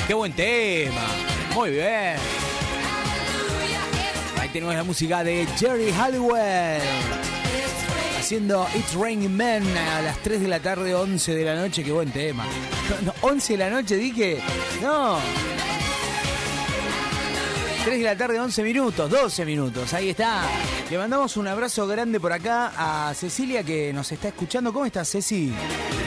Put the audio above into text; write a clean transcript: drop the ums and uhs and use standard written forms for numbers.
Qué buen tema. Muy bien. Ahí tenemos la música de Jerry Halliwell haciendo It's Raining Men a las 3 de la tarde, 11 de la noche. Qué buen tema. No, 11 de la noche dije. No. 3 de la tarde, 11 minutos, 12 minutos. Ahí está. Le mandamos un abrazo grande por acá a Cecilia que nos está escuchando. ¿Cómo estás, Ceci?